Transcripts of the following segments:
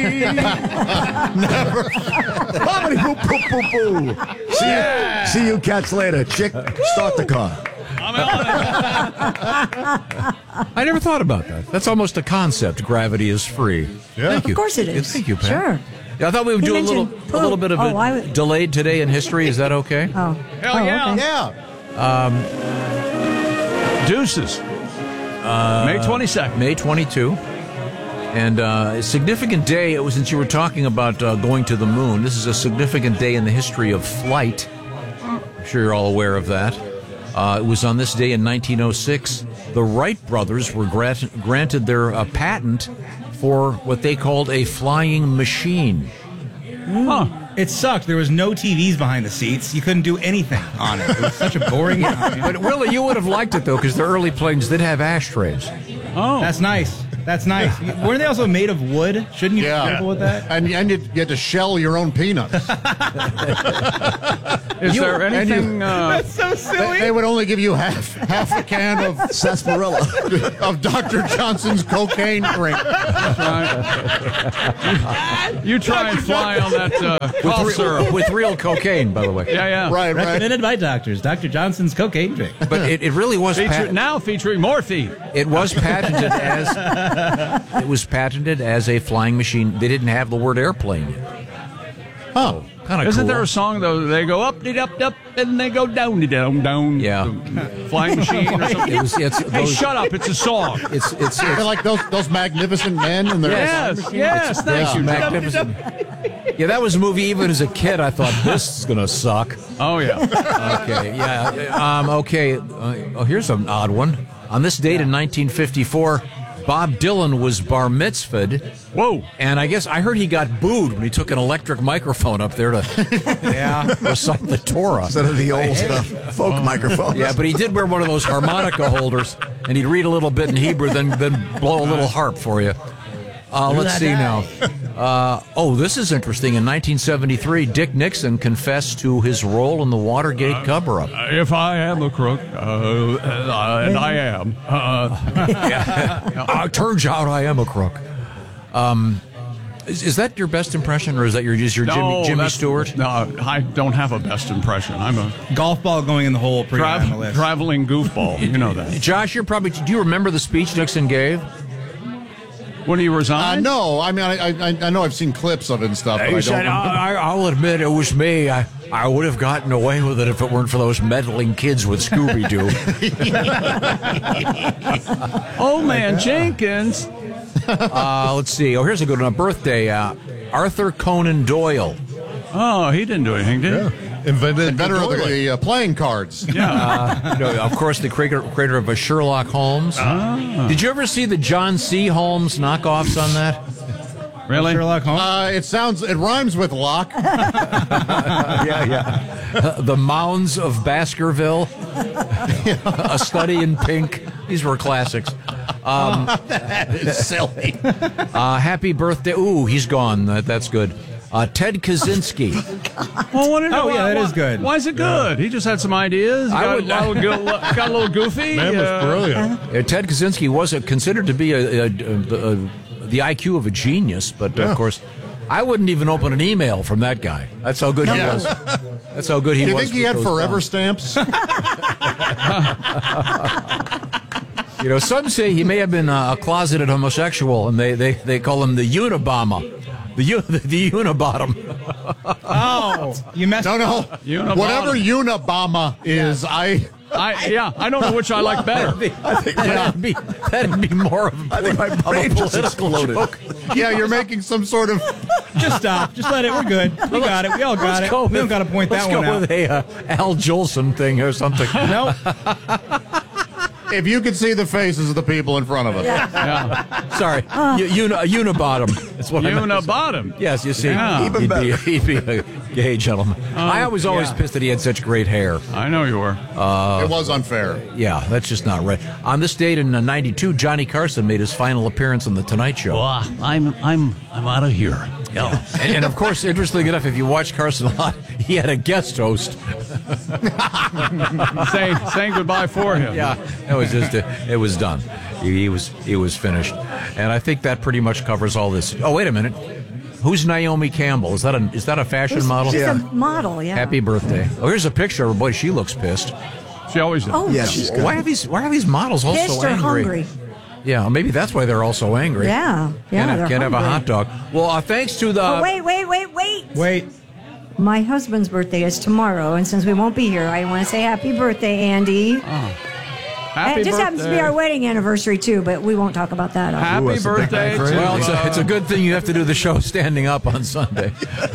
Never. Bobbity boop boop boop boo. See you cats later. Chick, start the car. I never thought about that. That's almost a concept. Gravity is free. Yeah. Thank you. Of course it is. Thank you, Pat. Sure. Yeah, I thought we would He do a mentioned little bit of poop. a delayed today in history. Is that okay? Oh. Hell yeah. Okay. Yeah. Deuces. May 22nd. May 22. And a significant day, since you were talking about going to the moon, this is a significant day in the history of flight. I'm sure you're all aware of that. It was on this day in 1906, the Wright brothers were granted their patent for what they called a flying machine. Huh. It sucked. There was no TVs behind the seats. You couldn't do anything on it. It was such a boring time. But Willie, you would have liked it, though, because the early planes did have ashtrays. Oh. That's nice. That's nice. Weren't they also made of wood? Shouldn't you be careful with that? And you had to shell your own peanuts. Is there anything... That's so silly. They would only give you half a can of sarsaparilla of Dr. Johnson's cocaine drink. you try and fly on that cough syrup. With real cocaine, by the way. Yeah. Right. Recommended by doctors. Dr. Johnson's cocaine drink. But it really was Now featuring morphine. It was patented as a flying machine. They didn't have the word airplane yet. Oh, kind of Isn't cool. there a song, though, they go up, and they go down, down. Yeah. Flying machine or something. Hey, shut up. It's a song. It's they're like those magnificent men in their Yes, thank you. magnificent. Yeah, that was a movie. Even as a kid, I thought this is gonna suck. Oh, yeah. Okay, yeah. Okay. Here's an odd one. On this date in 1954, Bob Dylan was bar mitzvahed. Whoa. And I guess I heard he got booed when he took an electric microphone up there to recite the Torah. Instead of the old folk microphone. Yeah, but he did wear one of those harmonica holders, and he'd read a little bit in Hebrew, then blow a little harp for you. Let's see now. This is interesting. In 1973, Dick Nixon confessed to his role in the Watergate cover-up. If I am a crook, and I am. Turns out I am a crook. Is that your best impression, or is that your Jimmy Stewart? No, I don't have a best impression. I'm a Golf ball going in the hole pretty high on the list. traveling goofball. You know that. Josh, do you remember the speech Nixon gave? When he resigned? No, I mean, I know I've seen clips of it and stuff, but He I said, don't. I'll admit it was me. I would have gotten away with it if it weren't for those meddling kids with Scooby-Doo. Old man Jenkins. Let's see. Here's a good one. A birthday. Arthur Conan Doyle. Oh, he didn't do anything, did he? Inventor of the playing cards. Yeah. Of course, the creator of Sherlock Holmes. Did you ever see the John C. Holmes knockoffs on that? Really? Sherlock Holmes? It rhymes with lock. The Mounds of Baskerville. A Study in Pink. These were classics. That is silly. Happy birthday. Ooh, he's gone. That's good. Ted Kaczynski. Well, that is good. Why is it good? He just had some ideas. Got a little goofy. Man was brilliant. Ted Kaczynski was considered to be the IQ of a genius, but of course, I wouldn't even open an email from that guy. That's how good he was. That's how good he was. Do you think he had forever stamps? Some say he may have been a closeted homosexual, and they call him the Unabomber. The Unibottom. Oh, you messed No. Unabomber. Whatever Unabomber is, I don't know which I like better. I think that'd be more of a political joke. Yeah, you're making some sort of. Just stop. Just let it. We're good. We got it. We all got it. We don't got to point that one out. Let's go with a Al Jolson thing or something. Nope. If you could see the faces of the people in front of us. Yeah. Sorry, Unibottom. That's what I meant. Unibottom. Yes, you see, Yeah. he'd be a gay gentleman. I was always pissed that he had such great hair. I know you were. It was unfair. Yeah, that's just not right. On this date in '92, Johnny Carson made his final appearance on the Tonight Show. Well, I'm out of here. Yeah. And of course, interestingly enough, if you watch Carson a lot, he had a guest host. saying goodbye for him. Yeah, it was just it was done. He was finished, and I think that pretty much covers all this. Oh, wait a minute. Who's Naomi Campbell? Is that a fashion model? She's a model, yeah. Happy birthday. Oh, here's a picture of her. Boy, she looks pissed. She always does. Oh, Yeah, she's good. Why are these models all pissed so or angry? hungry. Yeah, maybe that's why they're all so angry. Yeah, they're Can't have a hungry. hot dog. Well, thanks to the... Oh, wait. Wait. My husband's birthday is tomorrow, and since we won't be here, I want to say happy birthday, Andy. Happy It just happens to be birthday. our wedding anniversary, too, but we won't talk about that. Happy Ooh, that's a big birthday night for to Well, it's a good thing you have to do the show standing up on Sunday.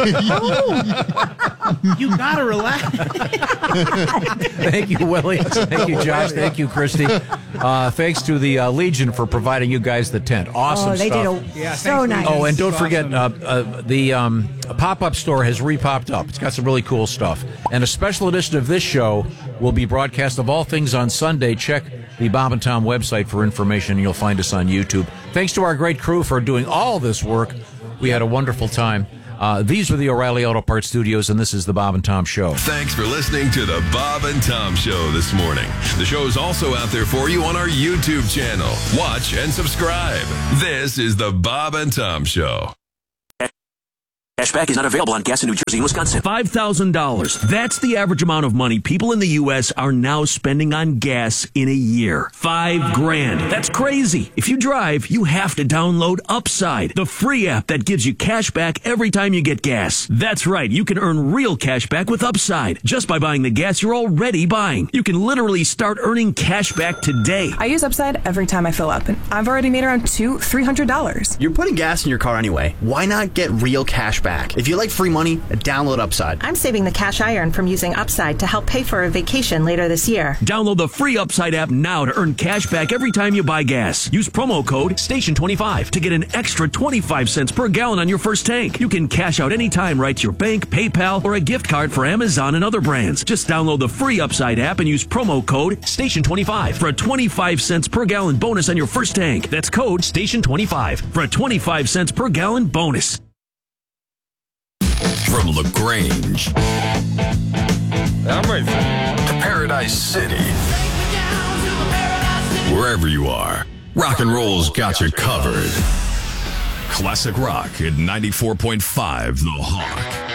You gotta relax. Thank you, Willie. Thank you, Josh. Thank you, Christy. Thanks to the Legion for providing you guys the tent. Awesome Oh, they stuff. did so nice. Oh, and don't Awesome. forget, the pop-up store has re-popped up. It's got some really cool stuff. And a special edition of this show will be broadcast of all things on Sunday. Check the Bob and Tom website for information. You'll find us on YouTube. Thanks to our great crew for doing all this work. We had a wonderful time. These are the O'Reilly Auto Parts Studios, and this is the Bob and Tom Show. Thanks for listening to the Bob and Tom Show this morning. The show is also out there for you on our YouTube channel. Watch and subscribe. This is the Bob and Tom Show. Cashback is not available on gas in New Jersey and Wisconsin. $5,000. That's the average amount of money people in the U.S. are now spending on gas in a year. $5,000. That's crazy. If you drive, you have to download Upside, the free app that gives you cash back every time you get gas. That's right. You can earn real cash back with Upside just by buying the gas you're already buying. You can literally start earning cash back today. I use Upside every time I fill up, and I've already made around $200-$300. You're putting gas in your car anyway. Why not get real cash back? If you like free money, download Upside. I'm saving the cash I earn from using Upside to help pay for a vacation later this year. Download the free Upside app now to earn cash back every time you buy gas. Use promo code STATION25 to get an extra 25 cents per gallon on your first tank. You can cash out anytime right to your bank, PayPal, or a gift card for Amazon and other brands. Just download the free Upside app and use promo code STATION25 for a 25 cents per gallon bonus on your first tank. That's code STATION25 for a 25 cents per gallon bonus. From LaGrange to Paradise City, wherever you are, rock and roll's got you covered. Classic rock at 94.5 The Hawk.